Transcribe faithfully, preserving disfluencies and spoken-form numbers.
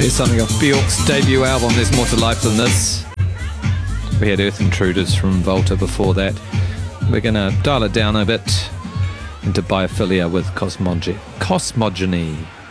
Here's something off Bjork's debut album, There's More to Life Than This. We had Earth Intruders from Volta before that. We're going to dial it down a bit into Biophilia with Cosmogy- Cosmogony.